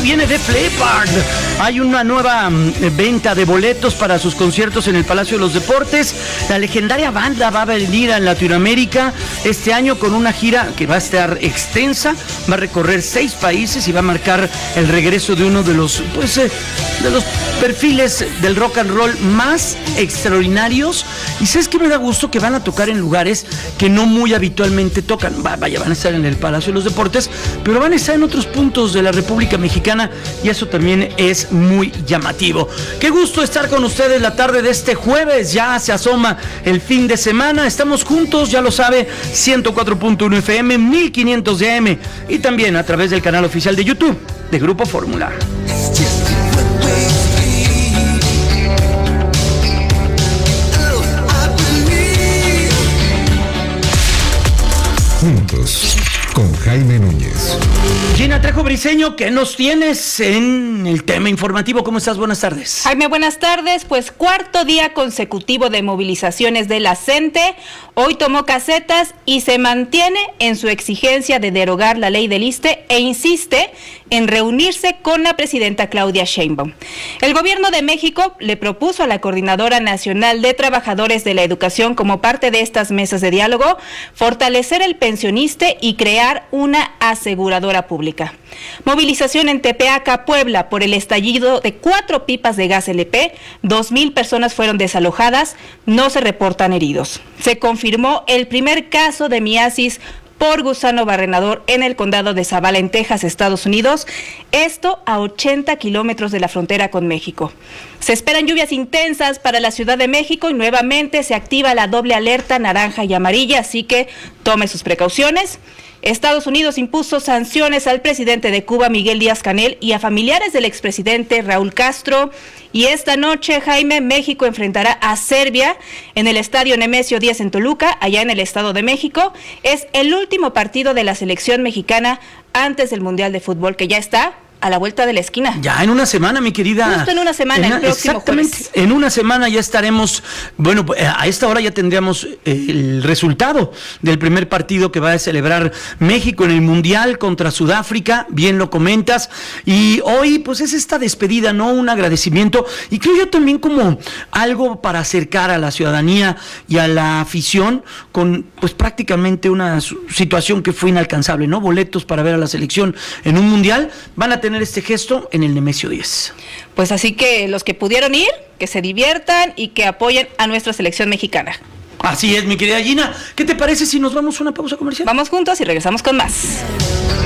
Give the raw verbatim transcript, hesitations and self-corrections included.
viene Def Leppard. Hay una nueva um, venta de boletos para sus conciertos en el Palacio de los Deportes. La legendaria banda va a venir a Latinoamérica este año con una gira que va a estar extensa. Va a recorrer seis países y va a marcar el regreso de uno de los, pues, eh, de los perfiles del rock and roll más extraordinarios. Y sabes que me da gusto que van a tocar en lugares que no muy habitualmente tocan. Vaya, van a estar en el Palacio de los Deportes, pero van a estar en otros puntos de la República Mexicana y eso también es muy llamativo. Qué gusto estar con ustedes la tarde de este jueves. Ya se asoma el fin de semana. Estamos juntos, ya lo sabe, ciento cuatro punto uno F M, mil quinientos de A M y también a través del canal oficial de YouTube de Grupo Fórmula. Juntos, con Jaime Núñez. Gina Trejo Briseño, ¿qué nos tienes en el tema informativo? ¿Cómo estás? Buenas tardes. Jaime, buenas tardes. Pues cuarto día consecutivo de movilizaciones de la CENTE. Hoy tomó casetas y se mantiene en su exigencia de derogar la ley del ISSSTE e insiste en reunirse con la presidenta Claudia Sheinbaum. El gobierno de México le propuso a la Coordinadora Nacional de Trabajadores de la Educación, como parte de estas mesas de diálogo, fortalecer el pensioniste y crear una aseguradora pública. Movilización en Tepeaca, Puebla, por el estallido de cuatro pipas de gas L P. Dos mil personas fueron desalojadas, no se reportan heridos. Se confirmó el primer caso de miasis por gusano barrenador en el condado de Zavala, en Texas, Estados Unidos. Esto a ochenta kilómetros de la frontera con México. Se esperan lluvias intensas para la Ciudad de México y nuevamente se activa la doble alerta naranja y amarilla, así que tome sus precauciones. Estados Unidos impuso sanciones al presidente de Cuba, Miguel Díaz-Canel, y a familiares del expresidente Raúl Castro. Y esta noche, Jaime, México enfrentará a Serbia en el Estadio Nemesio diez en Toluca, allá en el Estado de México. Es el último partido de la selección mexicana antes del Mundial de Fútbol, que ya está a la vuelta de la esquina. Ya en una semana, mi querida. Justo en una semana, en, el próximo exactamente, jueves. En una semana ya estaremos, bueno, a esta hora ya tendríamos el resultado del primer partido que va a celebrar México en el Mundial contra Sudáfrica, bien lo comentas, y hoy pues es esta despedida, ¿no? Un agradecimiento, y creo yo también como algo para acercar a la ciudadanía y a la afición con pues prácticamente una situación que fue inalcanzable, ¿no? Boletos para ver a la selección en un Mundial, van a tener tener este gesto en el Nemesio diez. Pues así que los que pudieron ir, que se diviertan y que apoyen a nuestra selección mexicana. Así es, mi querida Gina. ¿Qué te parece si nos vamos a una pausa comercial? Vamos juntos y regresamos con más.